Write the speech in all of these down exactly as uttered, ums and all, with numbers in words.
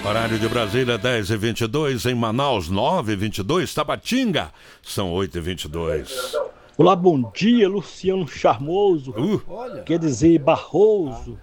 Horário de Brasília, dez e vinte e dois, em Manaus, nove e vinte e dois, Tabatinga, são oito e vinte e dois. Olá, bom dia, Luciano Charmoso, Uh. quer dizer Barroso.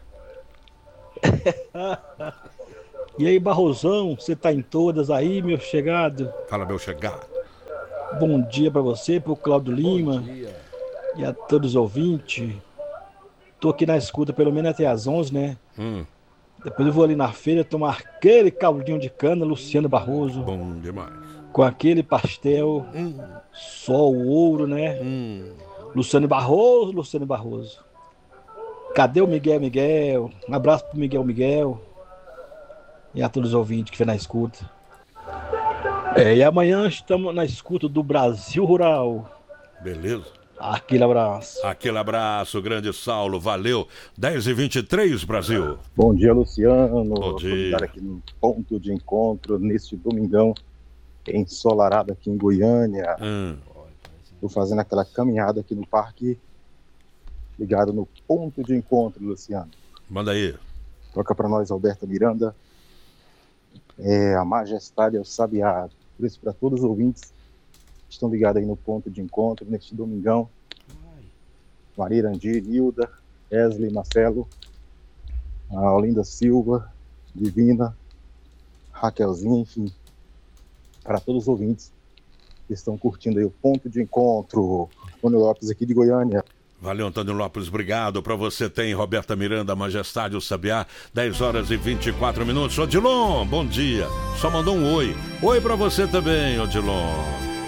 E aí, Barrosão, você tá em todas aí, meu chegado? Fala, meu chegado. Bom dia pra você, pro Claudio Lima e a todos os ouvintes. Tô aqui na escuta pelo menos até às onze, né? Hum. Depois eu vou ali na feira tomar aquele caldinho de cana, Luciano Barroso. Bom demais. Com aquele pastel, hum. só o ouro, né? Hum. Luciano Barroso, Luciano Barroso. Cadê o Miguel Miguel? Um abraço pro Miguel Miguel. E a todos os ouvintes que foi na escuta. É, e amanhã estamos na escuta do Brasil Rural. Beleza. Aquele abraço. Aquele abraço, grande Saulo, valeu. dez e vinte e três, Brasil. Bom dia, Luciano. Bom dia. Estou aqui no ponto de encontro neste domingão, ensolarado aqui em Goiânia. Estou hum. fazendo aquela caminhada aqui no parque, ligado no ponto de encontro, Luciano. Manda aí. Toca para nós, Alberto Miranda. É, a Majestade é o Sabiá. Por isso, para todos os ouvintes que estão ligados aí no ponto de encontro, neste domingão. Maria Irandir, Nilda, Wesley, Marcelo, a Olinda Silva, Divina, Raquelzinha, enfim. Para todos os ouvintes que estão curtindo aí o ponto de encontro. Antônio Lopes aqui de Goiânia. Valeu, Antônio Lopes, obrigado. Para você tem Roberta Miranda, Majestade, o Sabiá, dez horas e vinte e quatro minutos. Odilon, bom dia. Só mandou um oi. Oi para você também, Odilon.